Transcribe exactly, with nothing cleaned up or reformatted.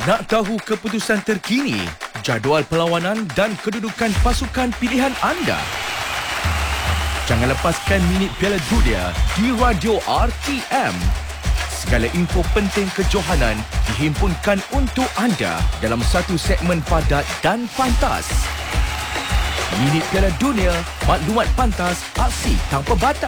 Nak tahu keputusan terkini, jadual perlawanan dan kedudukan pasukan pilihan anda? Jangan lepaskan minit Piala Dunia di Radio R T M. Segala info penting kejohanan dihimpunkan untuk anda dalam satu segmen padat dan pantas. Minit Piala Dunia, maklumat pantas, aksi tanpa batas.